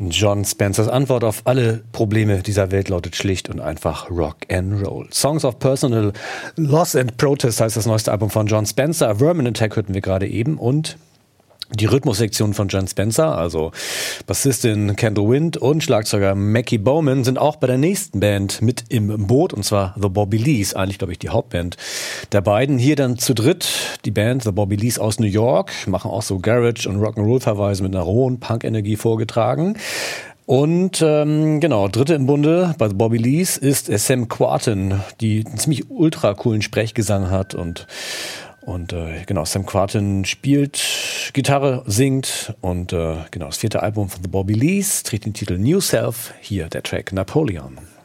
Jon Spencers Antwort auf alle Probleme dieser Welt lautet schlicht und einfach Rock and Roll. Songs of Personal Loss and Protest heißt das neueste Album von Jon Spencer. Vermin Attack hörten wir gerade eben und die Rhythmussektion von Jon Spencer, also Bassistin Kendall Wind und Schlagzeuger Mackie Bowman, sind auch bei der nächsten Band mit im Boot, und zwar The Bobby Lees, eigentlich glaube ich die Hauptband der beiden. Hier dann zu dritt die Band The Bobby Lees aus New York, machen auch so Garage- und Rock'n'Roll-Verweise mit einer hohen Punk-Energie vorgetragen. Und dritte im Bunde bei The Bobby Lees ist Sam Quartin, die einen ziemlich ultra coolen Sprechgesang hat und Sam Quartin spielt Gitarre, singt und das vierte Album von The Bobby Lees trägt den Titel New Self, hier der Track Napoleon.